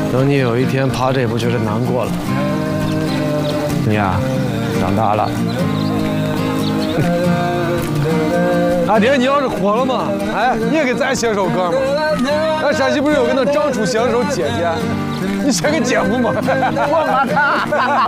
等你有一天爬这步觉得难过了，你呀，长大了。阿爹，你要是火了嘛，哎，你也给咱写首歌嘛。咱陕西不是有个那张楚写了首《姐姐》，你写个姐夫嘛？ 我操！